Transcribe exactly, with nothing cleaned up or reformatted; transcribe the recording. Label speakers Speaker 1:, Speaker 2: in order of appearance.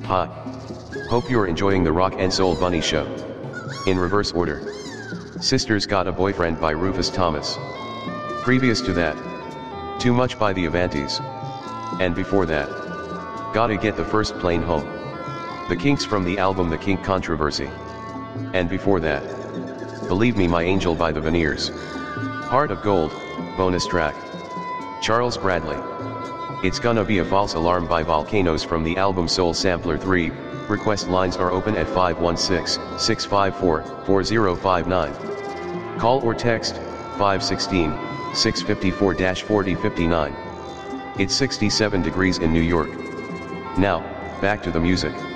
Speaker 1: Hi. Hope you're enjoying the Rock and Soul Bunny Show. In reverse order. Sisters Got a Boyfriend by Rufus Thomas. Previous to that, Too Much by the Avantis. And before that, Gotta Get the First Plane Home. The Kinks from the album The Kink Controversy. And before that, Believe Me My Angel by the Veneers. Heart of Gold, bonus track. Charles Bradley. It's Gonna Be a False Alarm by Volcanoes from the album Soul Sampler three. Request lines are open at five one six, six five four, four zero five nine. Call or text, five one six, six five four, four zero five nine. It's sixty-seven degrees in New York. Now, back to the music.